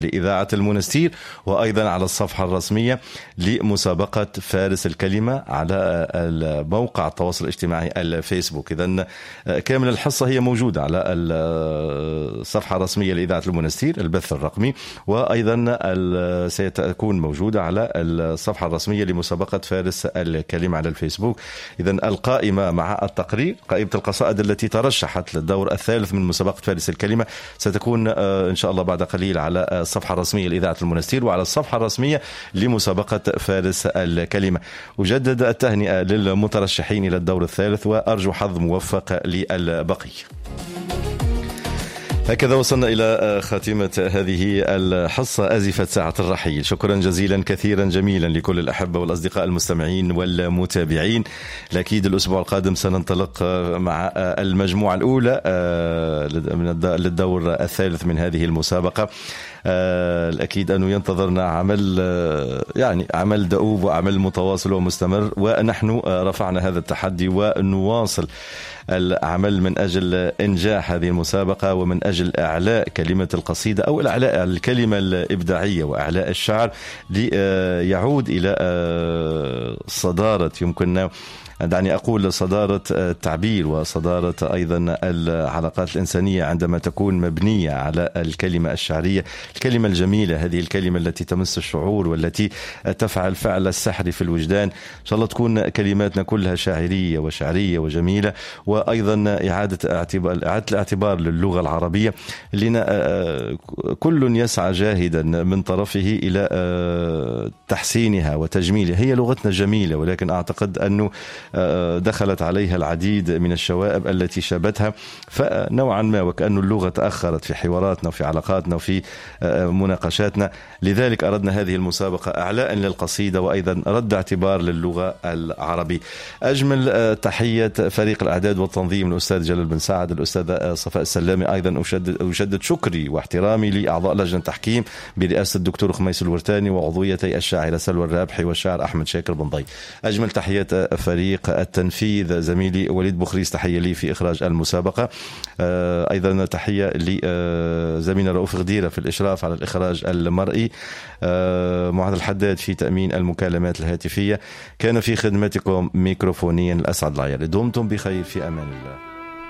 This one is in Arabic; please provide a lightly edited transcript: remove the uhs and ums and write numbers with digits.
لإذاعة المنستير، وأيضا على الصفحة الرسمية لمسابقة فارس الكلمة على موقع التواصل الاجتماعي الفيسبوك. إذن كامل الحصة هي موجودة على الصفحة الرسمية لإذاعة المنستير البث الرقمي، وأيضا ستكون موجودة على الصفحة الرسمية لمسابقة فارس الكلمة على الفيسبوك. إذن القائمة مع التقرير، قائمة القصائد التي ترشحت للدور الثالث من مسابقة فارس الكلمة ستكون إن شاء الله بعد قليل على الصفحة الرسمية لإذاعة المنستير وعلى الصفحة الرسمية لمسابقة فارس الكلمة. أجدد التهنئة للمترشحين إلى الدور الثالث وأرجو حظ موفق للبقي. هكذا وصلنا إلى خاتمة هذه الحصة، أزفت ساعة الرحيل. شكرا جزيلا كثيرا جميلا لكل الأحبة والأصدقاء المستمعين والمتابعين. أكيد الأسبوع القادم سننطلق مع المجموعة الأولى للدور الثالث من هذه المسابقة. الأكيد أنه ينتظرنا عمل دؤوب وعمل متواصل ومستمر، ونحن رفعنا هذا التحدي ونواصل العمل من أجل إنجاح هذه المسابقة ومن أجل إعلاء كلمة القصيدة أو إعلاء الكلمة الإبداعية وإعلاء الشعر ليعود إلى صدارة، يمكننا دعني أقول صدارة التعبير وصدارة أيضا العلاقات الإنسانية عندما تكون مبنية على الكلمة الشعرية، الكلمة الجميلة، هذه الكلمة التي تمس الشعور والتي تفعل فعل السحر في الوجدان. إن شاء الله تكون كلماتنا كلها شاعرية وشعرية وجميلة. وأيضا إعادة الاعتبار للغة العربية، لنا كل يسعى جاهدا من طرفه إلى تحسينها وتجميلها. هي لغتنا جميلة، ولكن أعتقد أنه دخلت عليها العديد من الشوائب التي شابتها، فنوعا ما وكأن اللغة تأخرت في حواراتنا وفي علاقاتنا وفي مناقشاتنا. لذلك أردنا هذه المسابقة إعلاء للقصيدة وأيضا رد اعتبار للغة العربية. أجمل تحية فريق الإعداد والتنظيم الأستاذ جلال بن سعد، الأستاذة صفاء السلامي. أيضا أجدد شكري واحترامي لأعضاء لجنة التحكيم برئاسة الدكتور خميس الورتاني وعضويتي الشاعرة سلوى الرابحي والشاعر أحمد شاكر بن ضي. أجمل تحيات فريق التنفيذ زميلي وليد بخريس، تحية لي في إخراج المسابقة. أيضا تحية لزميلنا رؤوف غديرة في الإشراف على الإخراج المرئي. معاذ الحداد في تأمين المكالمات الهاتفية. كان في خدمتكم ميكروفونيا الأسعد العيالي. دمتم بخير، في أمان الله.